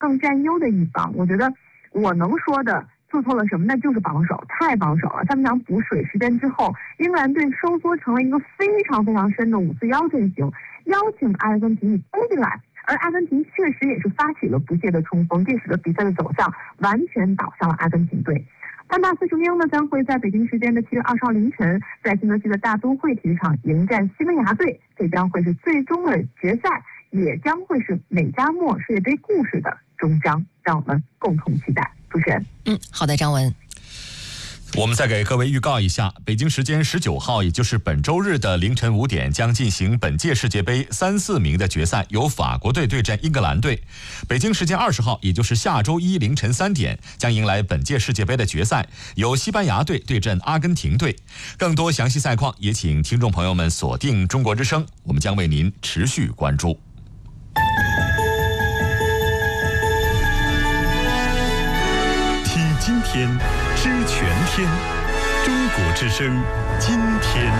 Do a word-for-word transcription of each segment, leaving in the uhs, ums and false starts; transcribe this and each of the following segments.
更占优的一方。我觉得我能说的做错了什么呢？就是保守，太保守了。三场补水时间之后，英格兰队收缩成了一个非常非常深的五四幺阵型，邀请阿根廷你攻进来。而阿根廷确实也是发起了不懈的冲锋，这使得比赛的走向完全倒向了阿根廷队。丹巴斯雄鹰呢将会在北京时间的七月二十号凌晨，在新泽西的大都会体育场迎战西班牙队，这将会是最终的决赛，也将会是美加墨世界杯故事的终章，让我们共同期待。主持人， 嗯，好的，张文。 我们再给各位预告一下，北京时间十九号，也就是本周日的凌晨五点，将进行本届世界杯三四名的决赛，由法国队对战英格兰队。北京时间二十号，也就是下周一凌晨三点，将迎来本届世界杯的决赛，由西班牙队对阵阿根廷队。更多详细赛况，也请听众朋友们锁定中国之声，我们将为您持续关注。 听今天，知全天，中国之声，今天。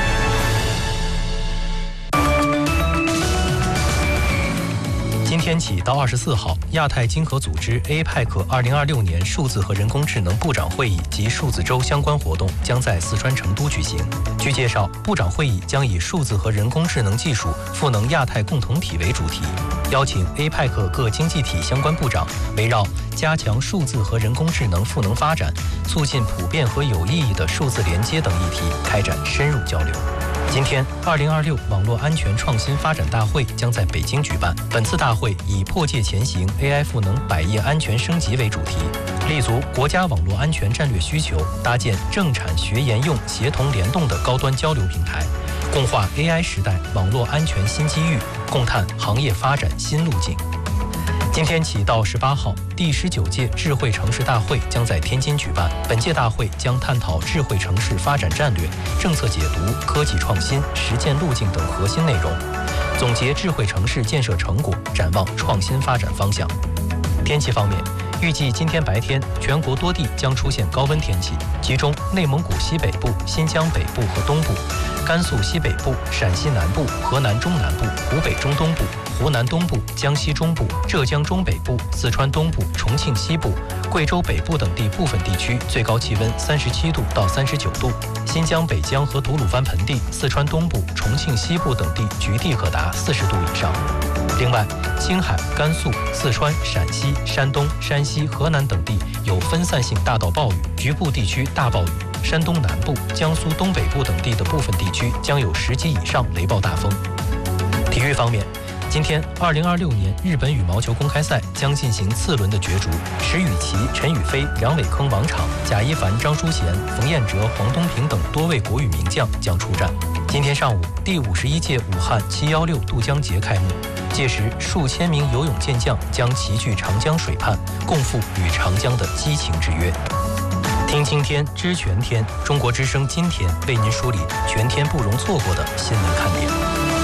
今天起到二十四号，亚太经合组织 A P E C 二零二六年数字和人工智能部长会议及数字周相关活动将在四川成都举行。据介绍，部长会议将以数字和人工智能技术赋能亚太共同体为主题，邀请 A P E C 各经济体相关部长围绕加强数字和人工智能赋能发展、促进普遍和有意义的数字连接等议题开展深入交流。今天，二零二六网络安全创新发展大会将在北京举办。本次大会以迫切前行 A I 赋能百业安全升级为主题，立足国家网络安全战略需求，搭建政产学研用协同联动的高端交流平台，共话 A I 时代网络安全新机遇，共探行业发展新路径。今天起到十八号，第十九届智慧城市大会将在天津举办。本届大会将探讨智慧城市发展战略、政策解读、科技创新、实践路径等核心内容，总结智慧城市建设成果，展望创新发展方向。天气方面，预计今天白天全国多地将出现高温天气，其中内蒙古西北部、新疆北部和东部、甘肃西北部、陕西南部、河南中南部、湖北中东部、湖南东部、江西中部、浙江中北部、四川东部、重庆西部、贵州北部等地部分地区最高气温三十七度到三十九度，新疆北疆和吐鲁番盆地、四川东部、重庆西部等地局地可达四十度以上。另外，青海、甘肃、四川、陕西、山东、山西、河南等地有分散性大到暴雨，局部地区大暴雨。山东南部、江苏东北部等地的部分地区将有十级以上雷暴大风。体育方面，今天二零二六年日本羽毛球公开赛将进行次轮的角逐，石宇奇、陈雨菲、梁伟铿、王昶、贾一凡、张淑贤、冯彦哲、黄东萍等多位国羽名将将出战。今天上午，第五十一届武汉七一六渡江节开幕，届时数千名游泳健将将齐聚长江水畔，共赴与长江的激情之约。听今天，知全天，中国之声今天为您梳理全天不容错过的新闻看点。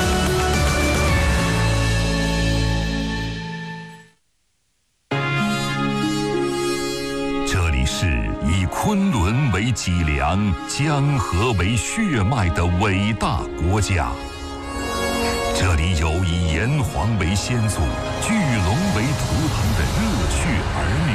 这里是以昆仑为脊梁、江河为血脉的伟大国家。这里有以炎黄为先祖、巨龙为图腾的热血儿女。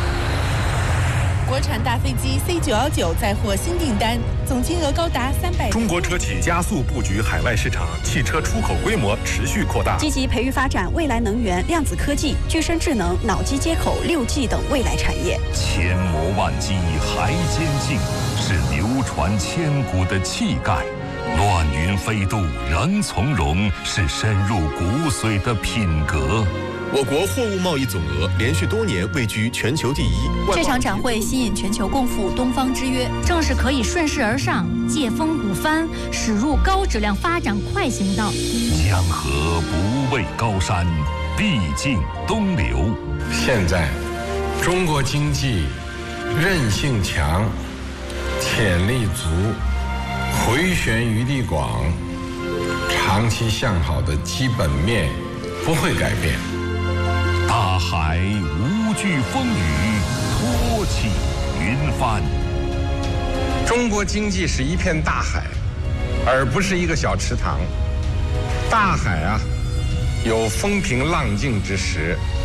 国产大飞机 C 九一九再获新订单，总金额高达三百。 中国车企加速布局海外市场，汽车出口规模持续扩大， 积极培育发展未来能源、量子科技、具身智能、脑机接口、六 G 等未来产业。 千磨万击还坚劲，是流传千古的气概；乱云飞渡仍从容，是深入骨髓的品格。 我国货物贸易总额连续多年位居全球第一。 这场展会吸引全球共赴东方之约，正是可以顺势而上，借风鼓帆，驶入高质量发展快行道。 江河不畏高山，必经东流。 现在，中国经济韧性强，潜力足，回旋余地广，长期向好的基本面不会改变。 大海无惧风雨，托起云帆。 中国经济是一片大海，而不是一个小池塘。大海啊，有风平浪静之时，